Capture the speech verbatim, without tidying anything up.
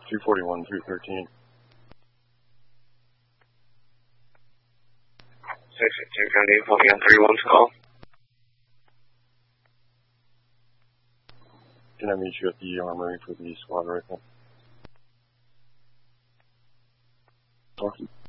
two forty-one, three thirteen. six two County, call me on three one call. Can I meet you at the armory for the squad rifle? Talk to you.